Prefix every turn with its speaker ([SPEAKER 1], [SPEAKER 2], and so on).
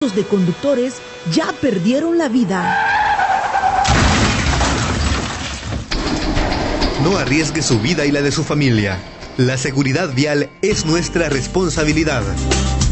[SPEAKER 1] de conductores ya perdieron la vida.
[SPEAKER 2] No arriesgue su vida y la de su familia. La seguridad vial es nuestra responsabilidad.